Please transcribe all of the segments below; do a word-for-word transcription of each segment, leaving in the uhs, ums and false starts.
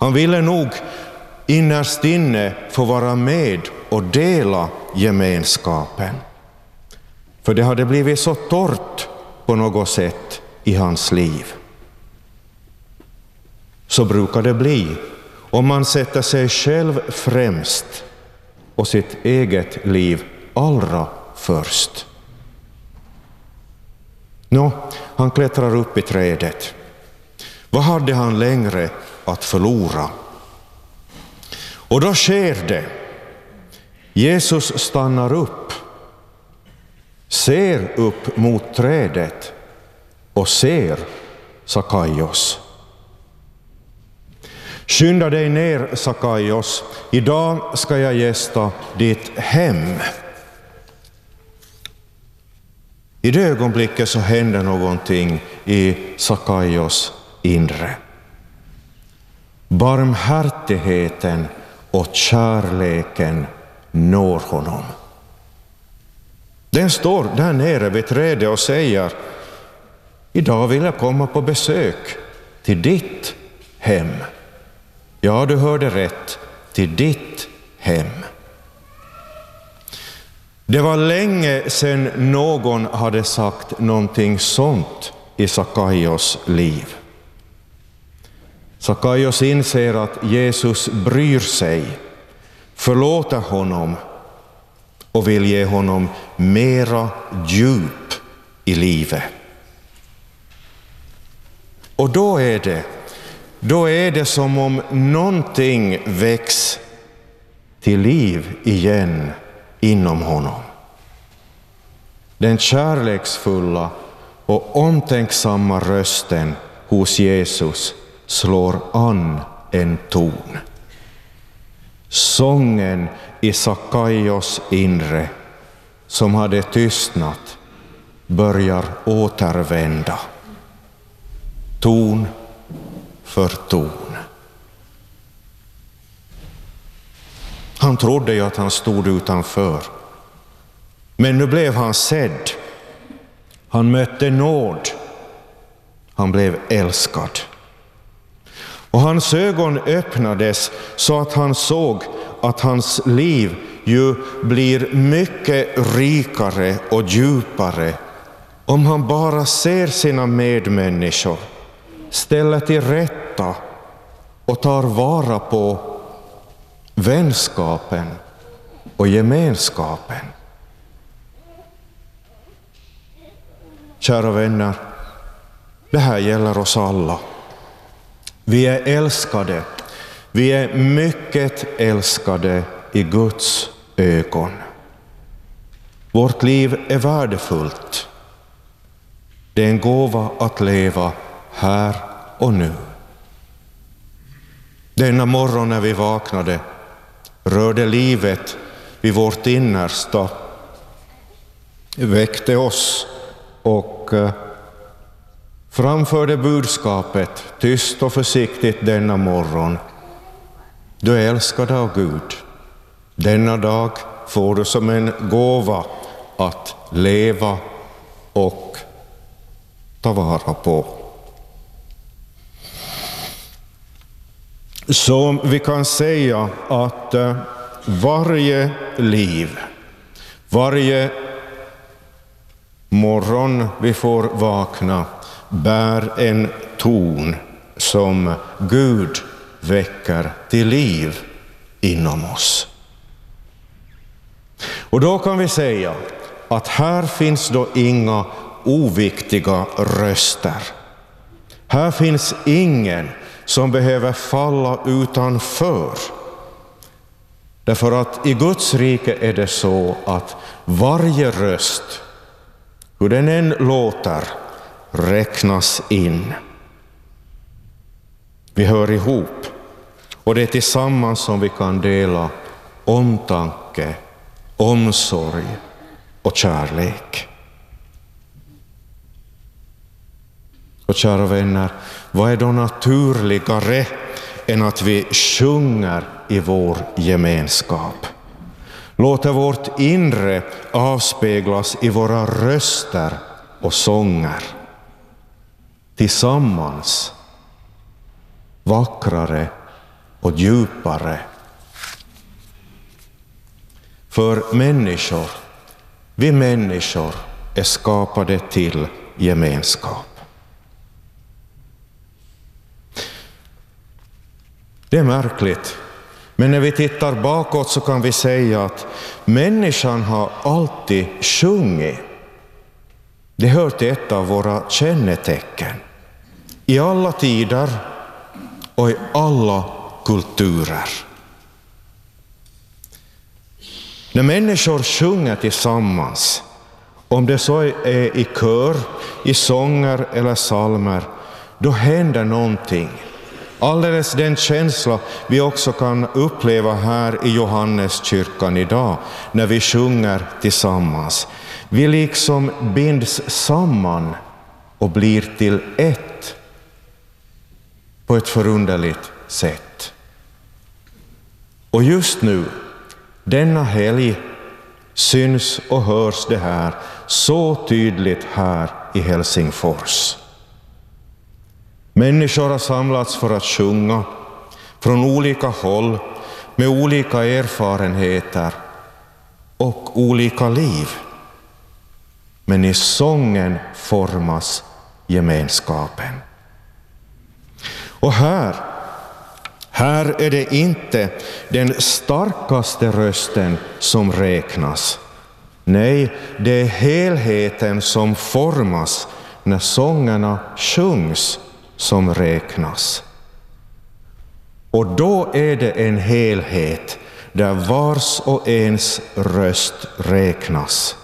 Han ville nog innerst inne få vara med och dela gemenskapen. För det hade blivit så torrt på något sätt i hans liv. Så brukar det bli om man sätter sig själv främst och sitt eget liv allra först. Nå, han klättrar upp i trädet. Vad hade han längre att förlora? Och då sker det. Jesus stannar upp, ser upp mot trädet och ser Sakaios. Skynda dig ner, Sakaios. Idag ska jag gästa ditt hem. I det ögonblicket så händer någonting i Sakaios inre. Barmhärtigheten och kärleken når honom. Den står där nere vid trädet och säger: idag vill jag komma på besök till ditt hem. Ja, du hörde rätt, till ditt hem. Det var länge sedan någon hade sagt någonting sånt i Sakaios liv. Sakaios inser att Jesus bryr sig, förlåter honom och vill ge honom mera djup i livet. Och då är det, då är det som om någonting väcks till liv igen inom honom. Den kärleksfulla och omtänksamma rösten hos Jesus slår an en ton. Sången i Sakaios inre som hade tystnat börjar återvända. Ton för ton. Han trodde ju att han stod utanför. Men nu blev han sedd. Han mötte nåd. Han blev älskad. Och hans ögon öppnades så att han såg att hans liv ju blir mycket rikare och djupare om han bara ser sina medmänniskor, ställer till rätta och tar vara på vänskapen och gemenskapen. Kära vänner, det här gäller oss alla. Vi är älskade. Vi är mycket älskade i Guds ögon. Vårt liv är värdefullt. Det är en gåva att leva här och nu. Denna morgon när vi vaknade rörde livet vid vårt innersta, väckte oss och framförde budskapet tyst och försiktigt denna morgon. Du är älskad av Gud. Denna dag får du som en gåva att leva och ta vara på. Så vi kan säga att varje liv, varje morgon vi får vakna bär en ton som Gud väcker till liv inom oss. Och då kan vi säga att här finns då inga oviktiga röster. Här finns ingen som behöver falla utanför. Därför att i Guds rike är det så att varje röst, hur den än låter, räknas in. Vi hör ihop och det är tillsammans som vi kan dela omtanke, omsorg och kärlek. Och kära vänner, vad är då naturligare än att vi sjunger i vår gemenskap? Låter vårt inre avspeglas i våra röster och sånger. Tillsammans, vackrare och djupare. För människor, vi människor är skapade till gemenskap. Det är märkligt, men när vi tittar bakåt så kan vi säga att människan har alltid sjungit. Det hör till ett av våra kännetecken. I alla tider och i alla kulturer. När människor sjunger tillsammans, om det så är i kör, i sånger eller psalmer, då händer någonting. Alldeles den känsla vi också kan uppleva här i Johanneskyrkan idag när vi sjunger tillsammans. Vi liksom binds samman och blir till ett på ett förunderligt sätt. Och just nu, denna helg, syns och hörs det här så tydligt här i Helsingfors. Människor har samlats för att sjunga från olika håll med olika erfarenheter och olika liv. Men i sången formas gemenskapen. Och här, här är det inte den starkaste rösten som räknas. Nej, det är helheten som formas när sångerna sjungs som räknas. Och då är det en helhet där vars och ens röst räknas.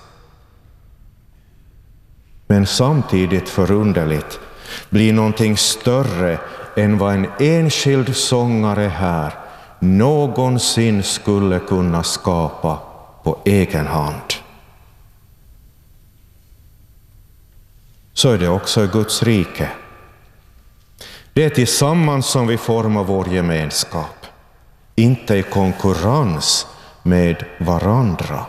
Men samtidigt förunderligt blir någonting större än vad en enskild sångare här någonsin skulle kunna skapa på egen hand. Så är det också i Guds rike. Det är tillsammans som vi formar vår gemenskap, inte i konkurrens med varandra.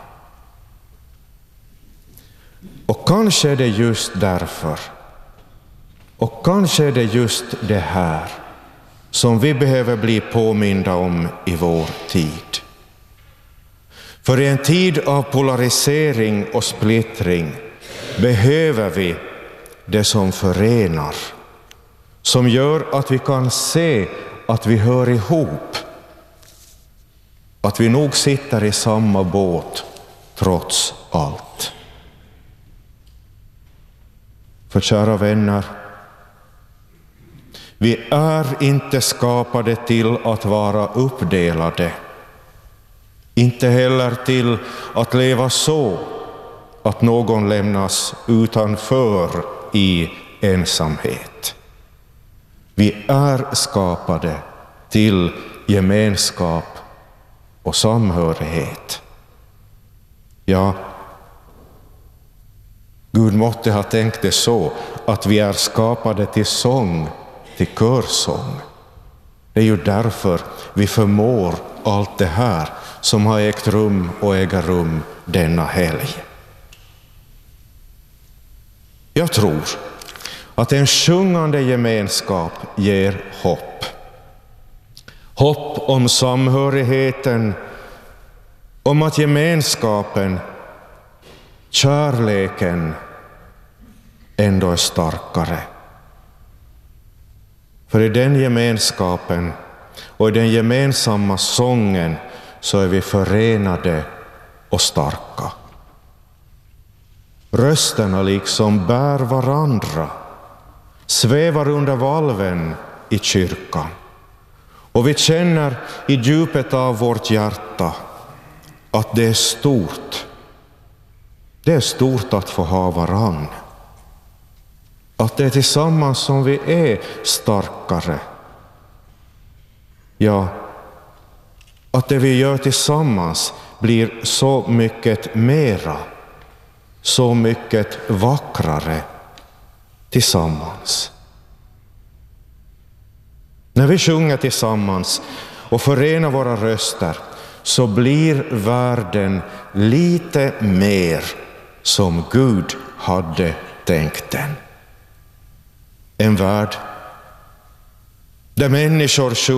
Och kanske är det just därför, och kanske är det just det här som vi behöver bli påminda om i vår tid. För i en tid av polarisering och splittring behöver vi det som förenar, som gör att vi kan se att vi hör ihop, att vi nog sitter i samma båt trots allt. För kära vänner, vi är inte skapade till att vara uppdelade, inte heller till att leva så att någon lämnas utanför i ensamhet. Vi är skapade till gemenskap och samhörighet. Ja, Gud måtte ha tänkt det så att vi är skapade till sång, till körsång. Det är ju därför vi förmår allt det här som har ägt rum och äger rum denna helg. Jag tror att en sjungande gemenskap ger hopp. Hopp om samhörigheten, om att gemenskapen, kärleken ändå är starkare. För i den gemenskapen och i den gemensamma sången så är vi förenade och starka. Rösterna liksom bär varandra, svävar under valven i kyrkan. Och vi känner i djupet av vårt hjärta att det är stort. Det är stort att få ha varann. Att det är tillsammans som vi är starkare. Ja, att det vi gör tillsammans blir så mycket mera, så mycket vackrare tillsammans. När vi sjunger tillsammans och förenar våra röster så blir världen lite mer som Gud hade tänkt den. En värld där människor sjunger